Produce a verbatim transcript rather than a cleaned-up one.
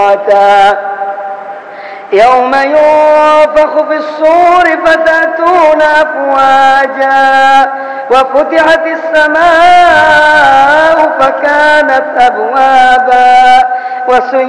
يوم ينفخ في الصور فتأتون أفواجا وفتحت السماء فكانت أبوابا